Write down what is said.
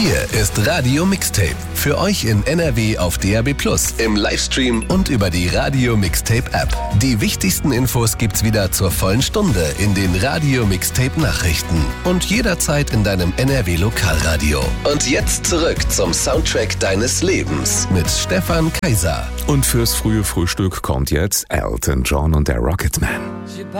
Hier ist Radio Mixtape. Für euch in NRW auf DAB+, im Livestream und über die Radio Mixtape App. Die wichtigsten Infos gibt's wieder zur vollen Stunde in den Radio Mixtape Nachrichten und jederzeit in deinem NRW Lokalradio. Und jetzt zurück zum Soundtrack deines Lebens mit Stefan Kaiser. Und fürs frühe Frühstück kommt jetzt Elton John und der Rocketman.